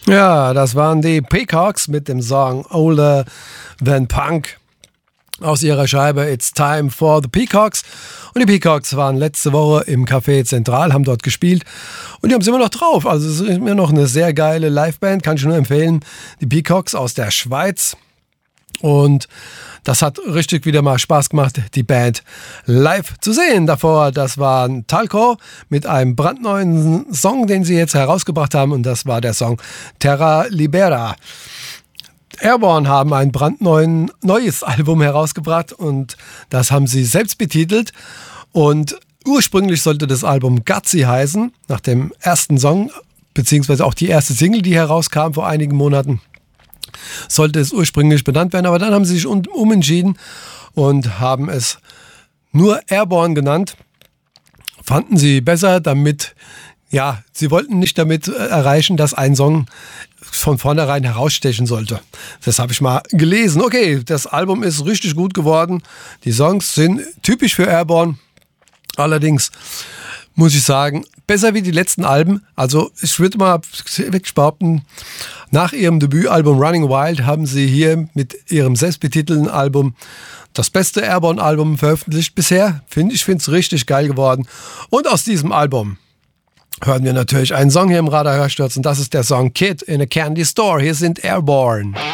Ja, das waren die Peacocks mit dem Song Older Than Punk aus ihrer Scheibe It's Time for the Peacocks. Und die Peacocks waren letzte Woche im Café Zentral, haben dort gespielt und die haben es immer noch drauf. Also es ist immer noch eine sehr geile Liveband, kann ich nur empfehlen. Die Peacocks aus der Schweiz. Und das hat richtig wieder mal Spaß gemacht, die Band live zu sehen. Davor, das war Talco mit einem brandneuen Song, den sie jetzt herausgebracht haben. Und das war der Song Terra Libera. Airborne haben ein neues Album herausgebracht und das haben sie selbst betitelt. Und ursprünglich sollte das Album Gutsy heißen, nach dem ersten Song, beziehungsweise auch die erste Single, die herauskam vor einigen Monaten. Sollte es ursprünglich benannt werden, aber dann haben sie sich umentschieden und haben es nur Airborne genannt. Fanden sie besser, damit, ja, sie wollten nicht damit erreichen, dass ein Song von vornherein herausstechen sollte. Das habe ich mal gelesen. Okay, das Album ist richtig gut geworden. Die Songs sind typisch für Airborne. Allerdings muss ich sagen, besser wie die letzten Alben. Also ich würde mal wirklich behaupten, nach ihrem Debütalbum Running Wild haben sie hier mit ihrem selbstbetitelten Album das beste Airborne-Album veröffentlicht bisher. Ich finde es richtig geil geworden. Und aus diesem Album hören wir natürlich einen Song hier im Radar Hörsturz und das ist der Song Kid in a Candy Store. Hier sind Airborne.